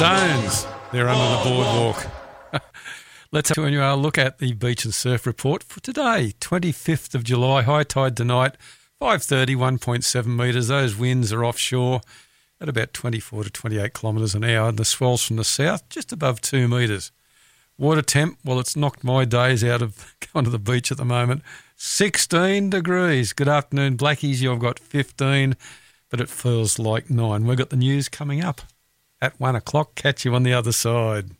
Stones, they're under the boardwalk. Let's have a look at the beach and surf report for today, 25th of July. High tide tonight, 5:30, 1.7 metres. Those winds are offshore at about 24 to 28 kilometres an hour, and the swells from the south just above 2 metres. Water temp, well, it's knocked my days out of going to the beach at the moment. 16 degrees. Good afternoon, Blackies. You've got 15, but it feels like 9. We've got the news coming up at 1 o'clock. Catch you on the other side.